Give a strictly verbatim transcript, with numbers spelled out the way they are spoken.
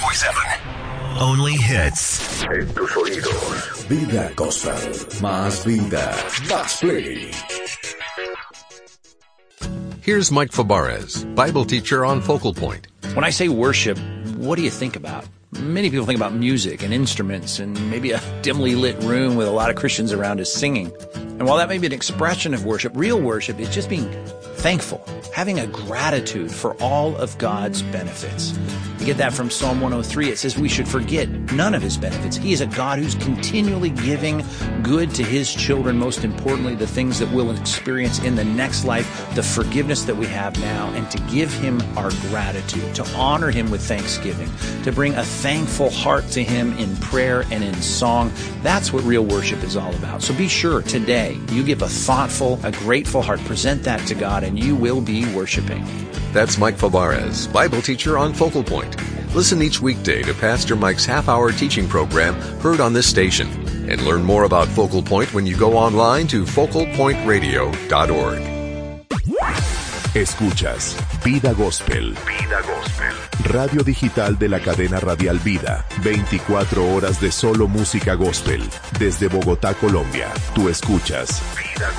point seven. Only hits. En tus oídos. Vida Gospel. Más vida. Más play. Here's Mike Fabarez, Bible teacher on Focal Point. When I say worship, what do you think about? Many people think about music and instruments and maybe a dimly lit room with a lot of Christians around us singing. And while that may be an expression of worship, real worship is just being thankful, having a gratitude for all of God's benefits. You get that from Psalm one oh three. It says we should forget none of his benefits. He is a God who's continually giving good to his children, most importantly, the things that we'll experience in the next life, the forgiveness that we have now, and to give him our gratitude, to honor him with thanksgiving, to bring a thankful heart to him in prayer and in song. That's what real worship is all about. So be sure today you give a thoughtful, a grateful heart, present that to God, and you will be worshiping. That's Mike Fabarez, Bible teacher on Focal Point. Listen each weekday to Pastor Mike's half-hour teaching program heard on this station. And learn more about Focal Point when you go online to focal point radio dot org. Escuchas Vida Gospel. Vida Gospel. Radio digital de la cadena radial Vida. veinticuatro horas de solo música gospel. Desde Bogotá, Colombia. Tú escuchas Vida